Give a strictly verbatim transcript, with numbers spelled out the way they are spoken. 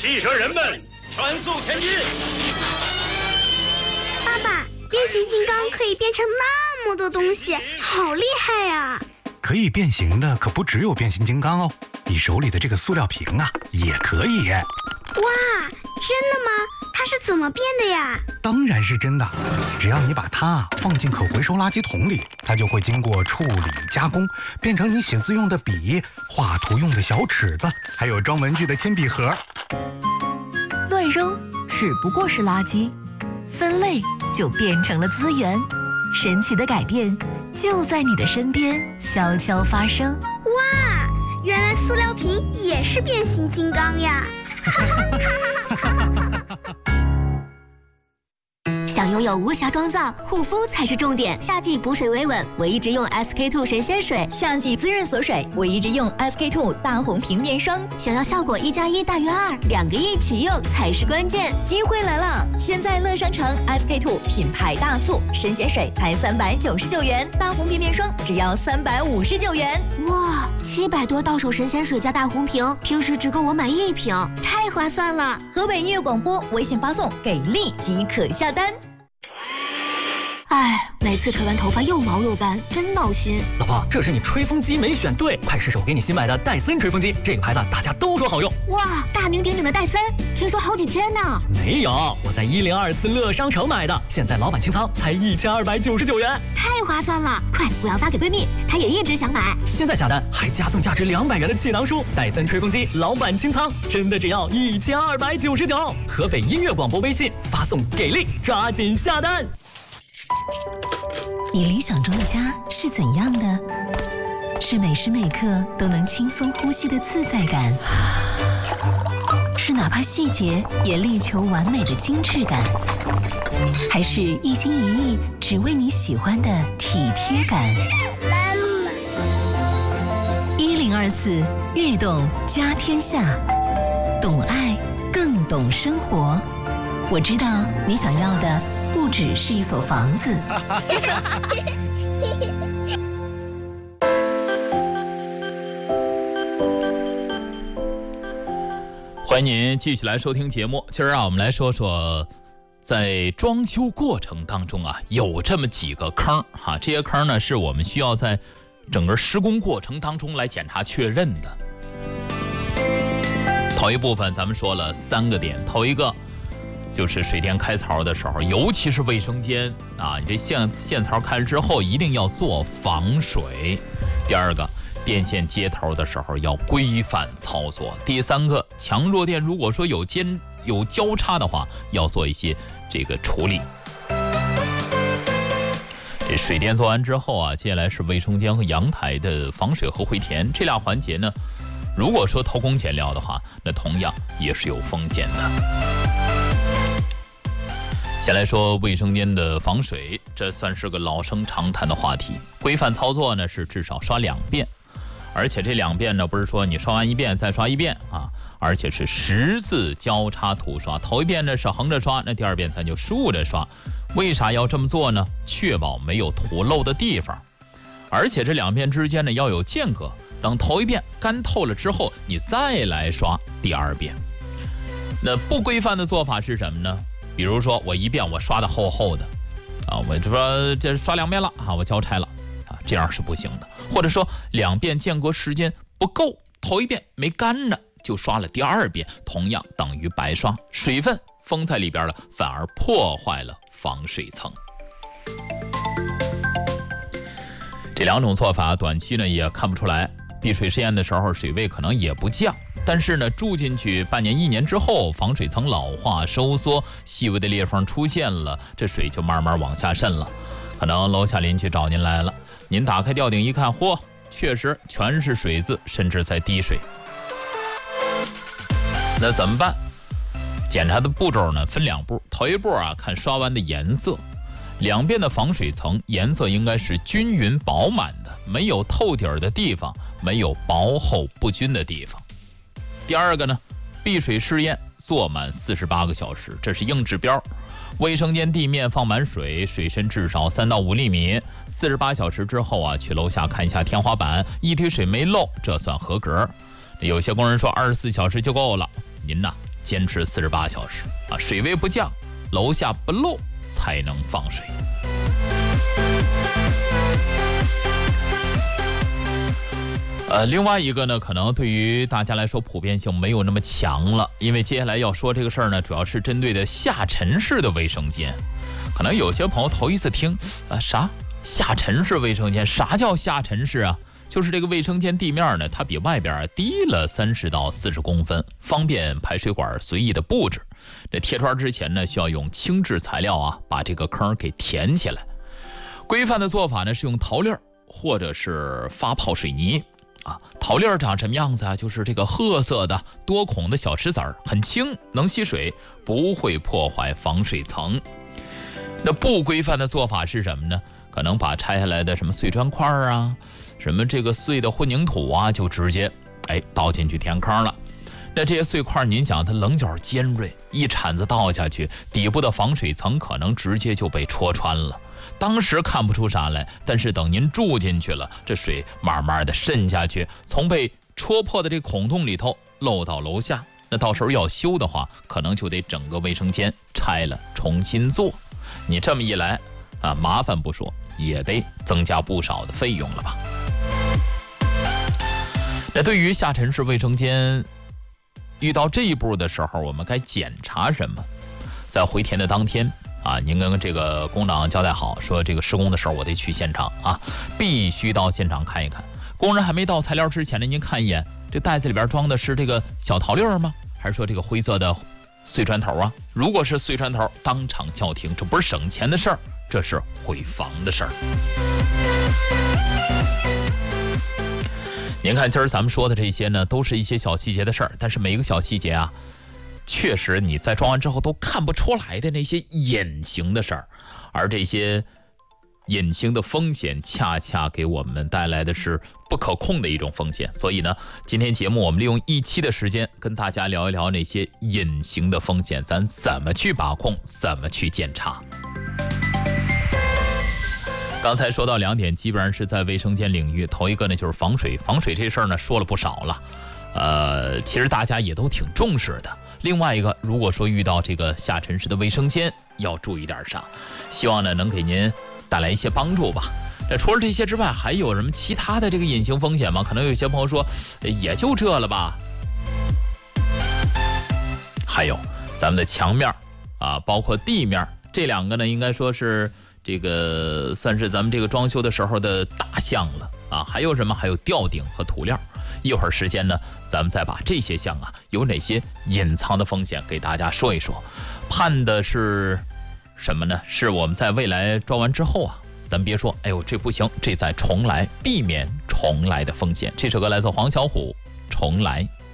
汽车人们，全速前进！ 爸爸，变形金刚可以变成那么多东西，好厉害呀！ 可以变形的可不只有变形金刚哦，你手里的这个塑料瓶啊，也可以。 哇，真的吗？它是怎么变的呀？ 当然是真的，只要你把它放进可回收垃圾桶里，它就会经过处理加工，变成你写字用的笔、画图用的小尺子，还有装文具的铅笔盒。 乱扔只不过是垃圾，分类就变成了资源。神奇的改变就在你的身边悄悄发生。 哇，原来塑料瓶也是变形金刚呀！ 想拥有无瑕妆造，护肤才是重点。夏季补水维稳，我一直用 S K two 神仙水； 夏季滋润锁水，我一直用 S K two 大红瓶面霜。 想要效果一加一大于二，两个一起用才是关键。 机会来了！现在乐商城 S K two 品牌大促，神仙水才三百九十九元，大红瓶面霜只要三百五十九元。 哇，七百多到手神仙水加大红瓶，平时只够我买一瓶，太划算了！ 河北音乐广播微信发送给力即可下单。 哎，每次吹完头发又毛又干，真闹心。 老婆，这是你吹风机没选对，快试试我给你新买的戴森吹风机，这个牌子大家都说好用。 哇，大名鼎鼎的戴森，听说好几千呢。 没有，我在一零二四乐商城买的，现在老板清仓才一千二百九十九元， 太划算了！快，我要发给闺蜜，她也一直想买。 现在下单还加送价值两百元的气囊书，戴森吹风机老板清仓，真的只要一千二百九十九。河北音乐广播微信发送给力，抓紧下单。 你理想中的家是怎样的？是每时每刻都能轻松呼吸的自在感，是哪怕细节也力求完美的精致感，还是一心一意只为你喜欢的体贴感？一零二四悦动家天下，懂爱更懂生活。我知道你想要的不只是一所房子。 欢迎您继续来收听节目。今儿啊，我们来说说，在装修过程当中啊，有这么几个坑哈。这些坑呢，是我们需要在整个施工过程当中来检查确认的。头一部分咱们说了三个点，头一个就是水电开槽的时候，尤其是卫生间啊，你这线线槽开了之后一定要做防水。第二个，电线接头的时候要规范操作。第三个，强弱电如果说有间有交叉的话，要做一些这个处理。这水电做完之后啊，接下来是卫生间和阳台的防水和回填，这俩环节呢，如果说偷工减料的话，那同样也是有风险的。先来说卫生间的防水，这算是个老生常谈的话题。规范操作呢是至少刷两遍，而且这两遍呢不是说你刷完一遍再刷一遍啊，而且是十字交叉涂刷。头一遍呢是横着刷，那第二遍咱就竖着刷。为啥要这么做呢？确保没有涂漏的地方，而且这两遍之间呢要有间隔，等头一遍干透了之后，你再来刷第二遍。那不规范的做法是什么呢？比如说我一遍我刷的厚厚的啊，我这说这刷两遍了啊，我交差了啊，这样是不行的。或者说两遍间隔时间不够，头一遍没干呢，就刷了第二遍，同样等于白刷，水分封在里边了，反而破坏了防水层。这两种做法短期呢也看不出来，避水试验的时候水位可能也不降。但是呢，住进去半年一年之后，防水层老化收缩，细微的裂缝出现了，这水就慢慢往下渗了。可能楼下邻居找您来了，您打开吊顶一看，嚯，确实全是水渍，甚至在滴水。那怎么办？检查的步骤呢分两步，头一步啊看刷完的颜色，两边的防水层颜色应该是均匀饱满的，没有透底儿的地方，没有薄厚不均的地方。第二个呢，避水试验做满四十八个小时，这是硬指标。卫生间地面放满水，水深至少三到五厘米。四十八小时之后啊，去楼下看一下天花板，一滴水没漏，这算合格。有些工人说二十四小时就够了，您呐坚持四十八小时啊，水位不降，楼下不漏才能放水。呃，另外一个呢，可能对于大家来说普遍性没有那么强了，因为接下来要说这个事儿呢，主要是针对的下沉式的卫生间。可能有些朋友头一次听，啊，啥下沉式卫生间？啥叫下沉式啊？就是这个卫生间地面呢，它比外边低了三十到四十公分，方便排水管随意的布置。这贴砖之前呢，需要用轻质材料啊，把这个坑给填起来。规范的做法呢，是用陶粒或者是发泡水泥。啊，陶粒长什么样子啊？就是这个褐色的多孔的小石子儿，很轻，能吸水，不会破坏防水层。那不规范的做法是什么呢？可能把拆下来的什么碎砖块啊，什么这个碎的混凝土啊，就直接哎倒进去填坑了。那这些碎块，您想它棱角尖锐，一铲子倒下去，底部的防水层可能直接就被戳穿了。当时看不出啥来，但是等您住进去了，这水慢慢的渗下去，从被戳破的这孔洞里头漏到楼下。那到时候要修的话，可能就得整个卫生间拆了重新做。你这么一来啊，麻烦不说，也得增加不少的费用了吧。那对于下沉式卫生间遇到这一步的时候，我们该检查什么？在回填的当天啊，您跟这个工长交代好，说这个施工的时候我得去现场啊，必须到现场看一看。工人还没到材料之前呢，您看一眼，这袋子里边装的是这个小陶粒吗？还是说这个灰色的碎砖头啊？如果是碎砖头，当场叫停，这不是省钱的事儿，这是毁房的事儿。您看今儿咱们说的这些呢，都是一些小细节的事儿，但是每一个小细节啊，确实你在装完之后都看不出来的那些隐形的事儿，而这些隐形的风险恰恰给我们带来的是不可控的一种风险。所以呢，今天节目我们利用一期的时间跟大家聊一聊那些隐形的风险，咱怎么去把控，怎么去检查。刚才说到两点，基本上是在卫生间领域。头一个呢就是防水，防水这事儿呢说了不少了，呃，其实大家也都挺重视的。另外一个，如果说遇到这个下沉式的卫生间，要注意点啥？希望呢能给您带来一些帮助吧。那除了这些之外，还有什么其他的这个隐形风险吗？可能有些朋友说，也就这了吧。还有咱们的墙面啊，包括地面，这两个呢，应该说是这个算是咱们这个装修的时候的大项了啊。还有什么？还有吊顶和涂料。一会儿时间呢，咱们再把这些项啊有哪些隐藏的风险给大家说一说。盼的是什么呢？是我们在未来装完之后啊，咱别说哎呦这不行，这再重来，避免重来的风险。这首歌来自黄小琥，重来。